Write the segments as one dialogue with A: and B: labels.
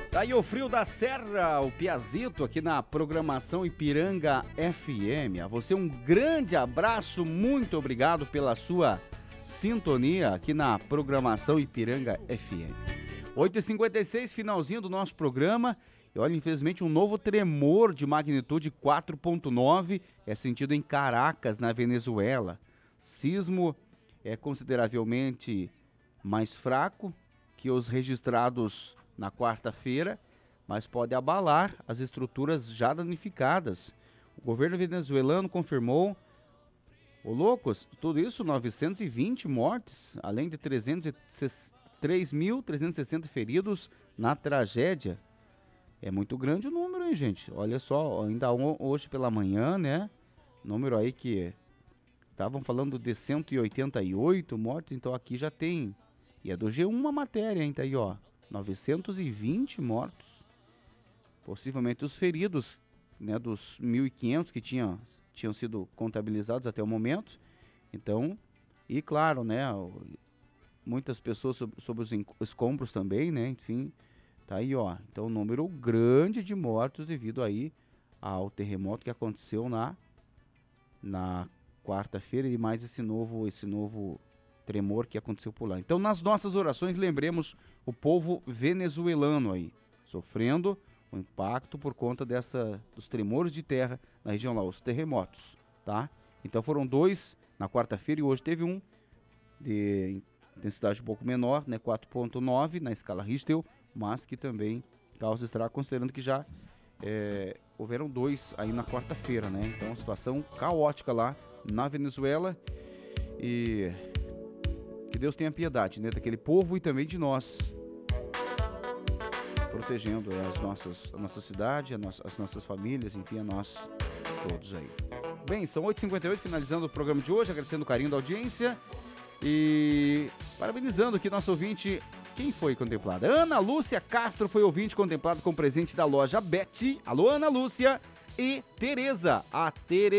A: Aí o Frio da Serra, o Piazito, aqui na programação Ipiranga FM. A você um grande abraço, muito obrigado pela sua sintonia aqui na programação Ipiranga FM. 8h56, finalzinho do nosso programa. E olha, infelizmente, um novo tremor de magnitude 4.9 é sentido em Caracas, na Venezuela. Sismo é consideravelmente mais fraco que os registrados na quarta-feira, mas pode abalar as estruturas já danificadas. O governo venezuelano confirmou, loucos, tudo isso, 920 mortes, além de 3.360 feridos na tragédia. É muito grande o número, hein, gente? Olha só, ainda hoje pela manhã, né? Número aí que estavam falando de 188 mortes, então aqui já tem. E é do G1 uma matéria, hein? Tá aí, ó. 920 mortos. Possivelmente os feridos, né? Dos 1.500 que tinham sido contabilizados até o momento. Então, e claro, né? Muitas pessoas sob os escombros também, né? Enfim, tá aí, ó. Então, um número grande de mortos devido aí ao terremoto que aconteceu na quarta-feira e mais esse novo tremor que aconteceu por lá. Então, nas nossas orações, lembremos o povo venezuelano aí, sofrendo o impacto por conta dos tremores de terra na região lá, os terremotos, tá? Então, foram 2 na quarta-feira e hoje teve um de intensidade um pouco menor, né, 4.9 na escala Richter, mas que também causa estrago, considerando que já houveram 2 aí na quarta-feira, né? Então, uma situação caótica lá na Venezuela e que Deus tenha piedade, né, daquele povo e também de nós, protegendo a nossa cidade, as nossas famílias, enfim, a nós todos aí. Bem, são 8h58, finalizando o programa de hoje, agradecendo o carinho da audiência e parabenizando aqui nosso ouvinte. Quem foi contemplada? Ana Lúcia Castro foi ouvinte contemplado com presente da loja Betty. Alô, Ana Lúcia. E Tereza, a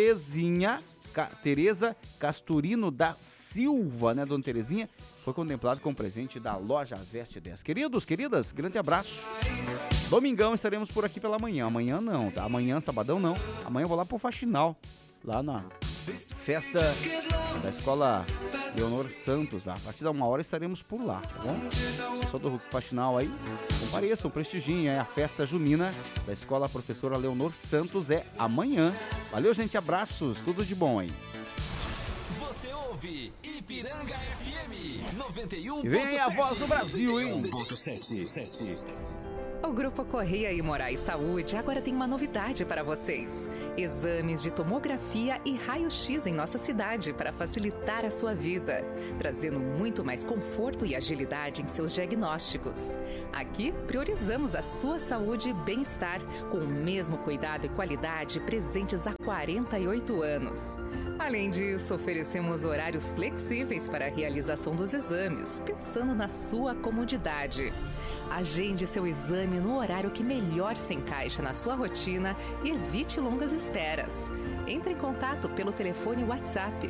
A: Tereza Casturino da Silva, né, dona Terezinha, foi contemplado com presente da loja Veste 10. Queridos, queridas, grande abraço. Domingão estaremos por aqui pela manhã. Amanhã não, tá? Amanhã, sabadão não. Amanhã eu vou lá pro Faxinal, lá na festa da escola Leonor Santos, lá. A partir da 1h estaremos por lá, tá bom? Só do Faxinal aí, compareçam, prestigiem, a festa junina da escola professora Leonor Santos é amanhã. Valeu, gente, abraços, tudo de bom aí.
B: Você ouve Ipiranga FM 91.7.
A: E vem aí a voz do Brasil, hein?
B: 91.7.
C: O Grupo Correia e Moraes Saúde agora tem uma novidade para vocês. Exames de tomografia e raio-x em nossa cidade para facilitar a sua vida, trazendo muito mais conforto e agilidade em seus diagnósticos. Aqui priorizamos a sua saúde e bem-estar com o mesmo cuidado e qualidade presentes há 48 anos. Além disso, oferecemos horários flexíveis para a realização dos exames, pensando na sua comodidade. Agende seu exame no horário que melhor se encaixa na sua rotina e evite longas esperas. Entre em contato pelo telefone WhatsApp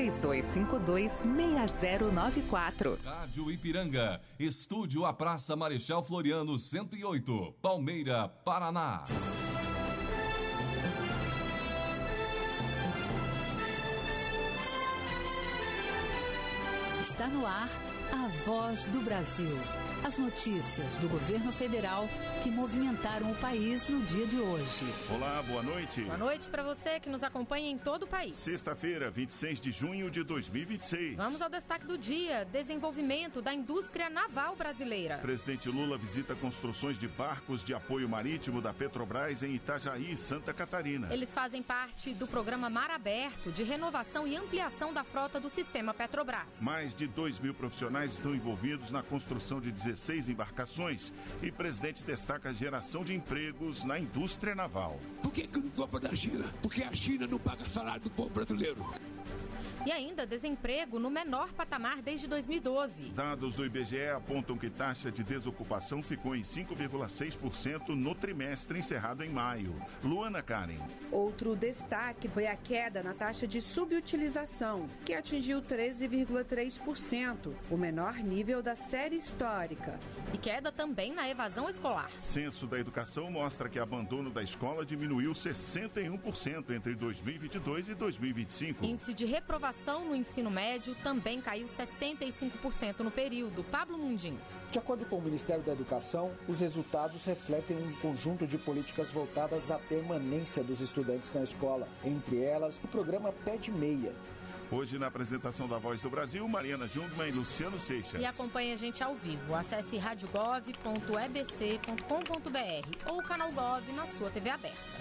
C: 3252-6094.
D: Rádio Ipiranga, estúdio à Praça Marechal Floriano 108, Palmeira, Paraná.
E: Está no ar a Voz do Brasil. As notícias do governo federal que movimentaram o país no dia de hoje.
F: Olá, boa noite.
G: Boa noite para você que nos acompanha em todo o país.
F: Sexta-feira, 26 de junho de 2026.
G: Vamos ao destaque do dia: desenvolvimento da indústria naval brasileira.
F: Presidente Lula visita construções de barcos de apoio marítimo da Petrobras em Itajaí, Santa Catarina.
G: Eles fazem parte do programa Mar Aberto, de renovação e ampliação da frota do sistema Petrobras.
F: Mais de 2.000 profissionais estão envolvidos na construção de 16 embarcações e presidente destaca a geração de empregos na indústria naval.
H: Por que não compra da China? Porque a China não paga salário do povo brasileiro.
G: E ainda desemprego no menor patamar desde 2012.
F: Dados do IBGE apontam que taxa de desocupação ficou em 5,6% no trimestre encerrado em maio. Luana Karen.
H: Outro destaque foi a queda na taxa de subutilização, que atingiu 13,3%, o menor nível da série histórica.
G: E queda também na evasão escolar.
F: Censo da Educação mostra que o abandono da escola diminuiu 61% entre 2022 e 2025.
G: Índice de reprovação no ensino médio também caiu 65% no período. Pablo Mundim.
I: De acordo com o Ministério da Educação, os resultados refletem um conjunto de políticas voltadas à permanência dos estudantes na escola, entre elas o programa Pé de Meia.
F: Hoje, na apresentação da Voz do Brasil, Mariana Jungmann e Luciano Seixas.
G: E acompanhe a gente ao vivo. Acesse radiogov.ebc.com.br ou o canal Gov na sua TV aberta.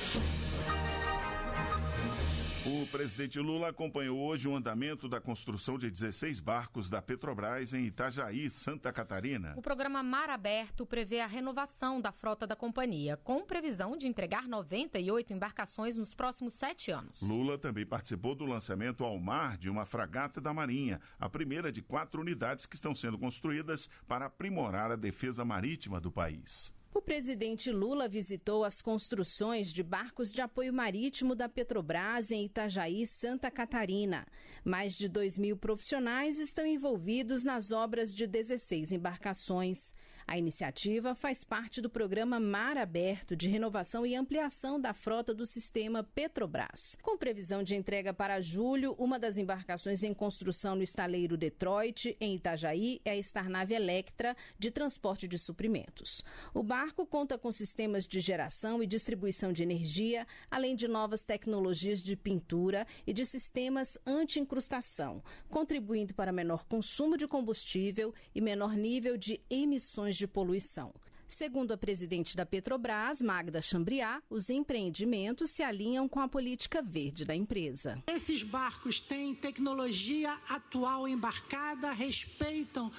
F: O presidente Lula acompanhou hoje o andamento da construção de 16 barcos da Petrobras em Itajaí, Santa Catarina.
G: O programa Mar Aberto prevê a renovação da frota da companhia, com previsão de entregar 98 embarcações nos próximos 7 anos.
F: Lula também participou do lançamento ao mar de uma fragata da Marinha, a primeira de 4 unidades que estão sendo construídas para aprimorar a defesa marítima do país.
J: O presidente Lula visitou as construções de barcos de apoio marítimo da Petrobras em Itajaí, Santa Catarina. Mais de 2.000 profissionais estão envolvidos nas obras de 16 embarcações. A iniciativa faz parte do programa Mar Aberto de renovação e ampliação da frota do sistema Petrobras. Com previsão de entrega para julho, uma das embarcações em construção no estaleiro Detroit, em Itajaí, é a Starnave Electra, de transporte de suprimentos. O barco conta com sistemas de geração e distribuição de energia, além de novas tecnologias de pintura e de sistemas anti-incrustação, contribuindo para menor consumo de combustível e menor nível de emissões de poluição. Segundo a presidente da Petrobras, Magda Chambriard, os empreendimentos se alinham com a política verde da empresa.
K: Esses barcos têm tecnologia atual embarcada, respeitam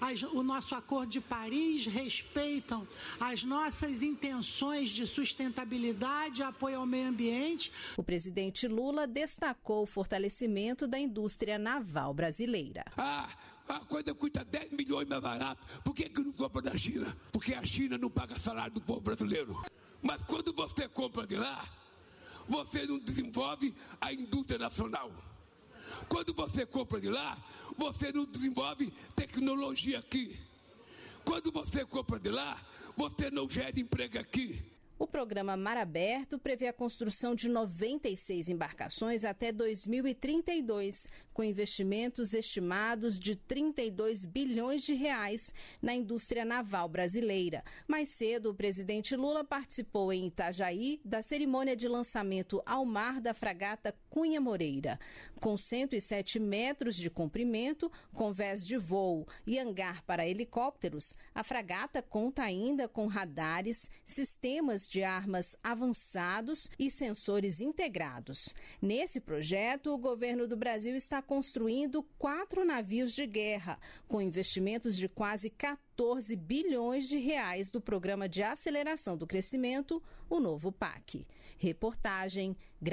K: o nosso Acordo de Paris, respeitam as nossas intenções de sustentabilidade, apoio ao meio ambiente.
J: O presidente Lula destacou o fortalecimento da indústria naval brasileira.
L: A coisa custa 10 milhões mais barato. Por que não compra da China? Porque a China não paga salário do povo brasileiro. Mas quando você compra de lá, você não desenvolve a indústria nacional. Quando você compra de lá, você não desenvolve tecnologia aqui. Quando você compra de lá, você não gera emprego aqui.
J: O programa Mar Aberto prevê a construção de 96 embarcações até 2032, com investimentos estimados de 32 bilhões de reais na indústria naval brasileira. Mais cedo, o presidente Lula participou em Itajaí da cerimônia de lançamento ao mar da fragata Cunha Moreira. Com 107 metros de comprimento, com vés de voo e hangar para helicópteros, a fragata conta ainda com radares, sistemas de armas avançados e sensores integrados. Nesse projeto, o governo do Brasil está construindo 4 navios de guerra, com investimentos de quase 14 bilhões de reais do Programa de Aceleração do Crescimento, o novo PAC. Reportagem